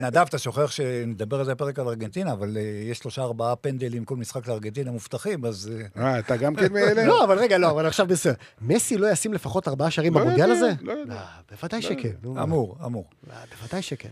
נדב, אתה שוכח שנדבר על זה בפרק על ארגנטינה, אבל יש 3-4 פנדלים כל משחק לארגנטינה מובטחים, אז... אתה גם כן מאלה? לא, אבל רגע, לא, אבל עכשיו בסדר. מסי לא ישים לפחות 4 שערים במונדיאל הזה? לא יודע. בוודאי שכן. אמור. בוודאי שכן.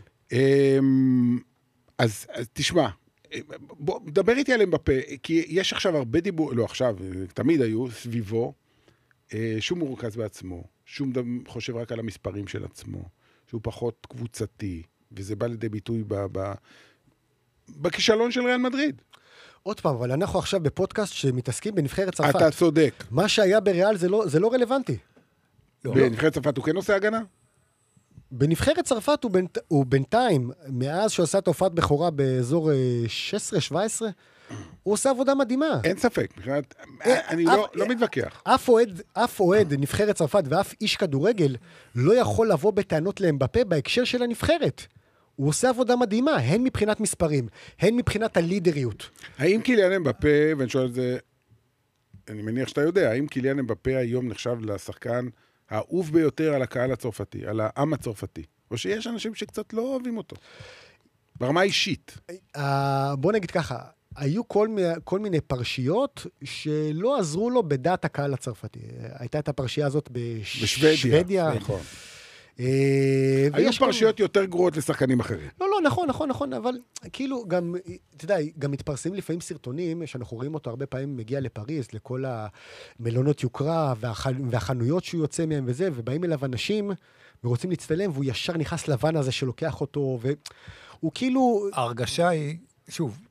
אז תשמע, בוא, דבר איתי עליהם בפה, כי יש עכשיו הרבה דיבור, לא עכשיו, תמיד היו סביבו, שום מורכז בעצמו, שום חושב רק על המספרים של עצמו, שהוא פחות קבוצתי, וזה בא לידי ביטוי בכישלון של ריאל מדריד. עוד פעם, אבל אנחנו עכשיו בפודקאסט שמתעסקים בנבחרת צרפת. אתה צודק. מה שהיה בריאל זה לא רלוונטי. בנבחרת צרפת הוא כן עושה הגנה? בנבחרת צרפת הוא בינתיים, מאז שהוא עשה את הופעת בכורה באזור 16-17, הוא עושה עבודה מדהימה. אין ספק, אני לא מתווכח. אף אוהד נבחרת צרפת ואף איש כדורגל לא יכול לבוא בטענות לאמבפה בהקשר של הנבחרת. הוא עושה עבודה מדהימה, הן מבחינת מספרים, הן מבחינת הלידריות. האם קיליאן אמבפה, ואני שואל את זה, אני מניח שאתה יודע, האם קיליאן אמבפה היום נחשב לשחקן האהוב ביותר על הקהל הצרפתי, על העם הצרפתי? או שיש אנשים שקצת לא אוהבים אותו? ברמה אישית. בוא נגיד ככה, היו כל מיני פרשיות שלא עזרו לו בדעת הקהל הצרפתי. הייתה את הפרשייה הזאת בשוודיה. נכון. היו פרשיות יותר גרועות לשחקנים אחרים. לא, נכון, אבל כאילו גם, אתה יודע, גם מתפרסמים לפעמים סרטונים, שאנחנו רואים אותו הרבה פעמים מגיע לפריז, לכל המלונות יוקרה והחנויות שהוא יוצא מהם וזה, ובאים אליו אנשים ורוצים להצטלם, והוא ישר נכנס לבן הזה שלוקח אותו, והוא כאילו... ההרגשה היא, שוב,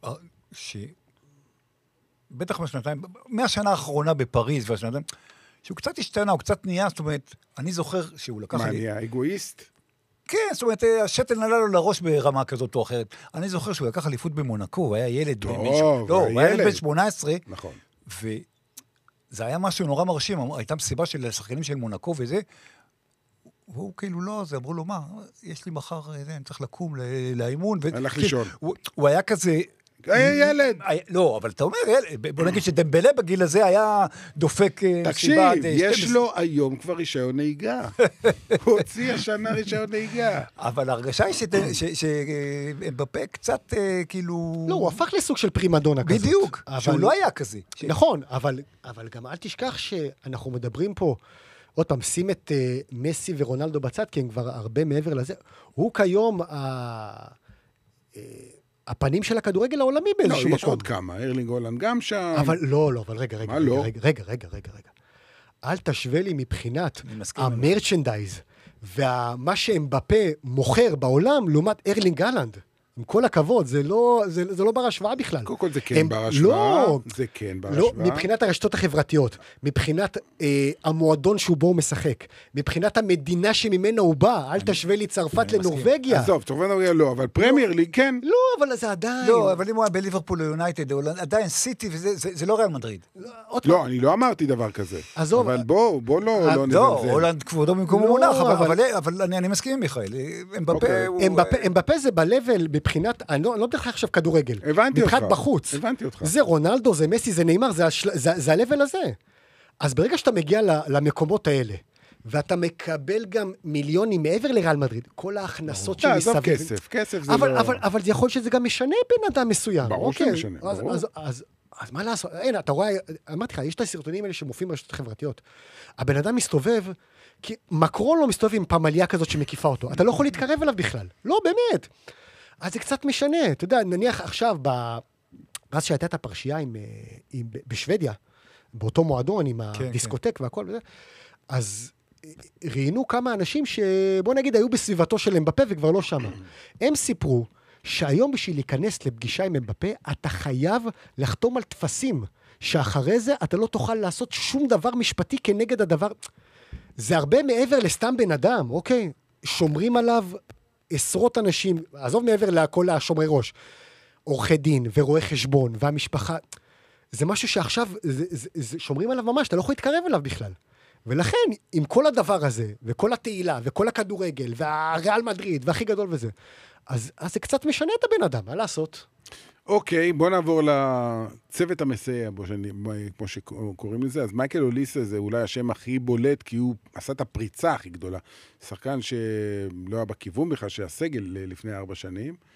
בטח בשנתיים, מהשנה האחרונה בפריז והשנתיים, שהוא קצת השתנה, הוא קצת נהיה, זאת אומרת, אני זוכר שהוא לקח... מה, נהיה אגואיסט? כן, זאת אומרת, השתל נעלה לו לראש ברמה כזאת או אחרת. אני זוכר שהוא לקח אליפות במונקו, הוא היה ילד. טוב, הוא היה ילד בן 18. נכון. וזה היה משהו נורא מרשים, הייתה מסיבה של שחקנים של מונקו וזה, והוא כאילו לא, זה אמרו לו, מה, יש לי מחר, אני צריך לקום לאימון. הלך לישון. הוא היה כזה... ילד. לא, אבל אתה אומר, בוא נגיד שדמבלה בגיל הזה היה דופק... תקשיב, יש לו היום כבר רישיון נהיגה. הוא הוציא השנה רישיון נהיגה. אבל ההרגשה היא שבפה קצת כאילו... לא, הוא הפך לסוג של פרימדונה כזאת. בדיוק, שהוא לא היה כזה. נכון, אבל גם אל תשכח שאנחנו מדברים פה, עוד פעם, שים את מסי ורונלדו בצד, כי הם כבר הרבה מעבר לזה. הוא כיום הפנים של הכדורגל העולמי באיזשהו מקום. לא, יש עוד כמה, ארלינג הולנד גם שם. אבל אבל רגע. אל תשווה לי מבחינת המרצ'נדייז, ומה שאמבפה מוכר בעולם, לעומת ארלינג הולנד. עם כל הכבוד, זה לא בר השוואה בכלל. קודם כל זה כן בר השוואה. זה כן בר השוואה. לא, מבחינת הרשתות החברתיות, מבחינת המועדון שהוא בו הוא משחק, מבחינת המדינה שממנה הוא בא, אל תשווה לי צרפת לנורווגיה. עזוב, צרפת נורווגיה לא, אבל פרמייר ליג כן. לא, אבל זה עדיין. לא, אבל אם הוא היה בליברפול או יונייטד, עדיין סיטי, זה לא ריאל מדריד. לא, אני לא אמרתי דבר כזה. עזוב. אבל בוא לא נזלזל. לא, הולנד כבודו במקום מונח, אבל אני מסכים עם מיכאל. אמבפה זה ב-level מבחינת, אני לא מדבר לך עכשיו כדורגל. הבנתי אותך. מבחינת בחוץ. הבנתי אותך. זה רונלדו, זה מסי, זה ניימר, זה ה-level הזה. אז ברגע שאתה מגיע למקומות האלה, ואתה מקבל גם מיליונים מעבר לריאל מדריד, כל ההכנסות שמסביב. כסף זה לא... אבל זה יכול שזה גם משנה בן אדם מסוים. ברור שמשנה, ברור. אז מה לעשות? הנה, אתה רואה, אמרתי לך, יש את הסרטונים האלה שמופיעים ברשתות חברתיות. הבן אדם מסתובב, כי מקרון לא מסתובב עם פמליה כזאת שמקיפה אותו. אתה לא יכול להתקרב אליו בכלל. לא, באמת. אז זה קצת משנה. אתה יודע, נניח עכשיו, אז שהייתה את הפרשייה בשוודיה, באותו מועדון עם הדיסקוטק והכל, אז ראינו כמה אנשים שבוא נגיד היו בסביבתו של אמבפה וכבר לא שמה. הם סיפרו שהיום בשביל להיכנס לפגישה עם אמבפה, אתה חייב לחתום על תפסים, שאחרי זה אתה לא תוכל לעשות שום דבר משפטי כנגד הדבר. זה הרבה מעבר לסתם בן אדם, אוקיי? שומרים עליו עשרות אנשים, עזוב מעבר לכל השומרי ראש, עורכי דין ורואי חשבון והמשפחה, זה משהו שעכשיו שומרים עליו ממש, אתה לא יכול להתקרב אליו בכלל. ולכן, עם כל הדבר הזה, וכל התהילה, וכל הכדורגל, והריאל מדריד, והכי גדול וזה, אז זה קצת משנה את הבן אדם, מה לעשות? אוקיי, בוא נעבור לצוות המסייע, כמו שקוראים לזה. אז מייקל אוליסה זה אולי השם הכי בולט, כי הוא עשה את הפריצה הכי גדולה. שחקן שלא היה בכיוון בכלל, שהסגל לפני 4 שנים.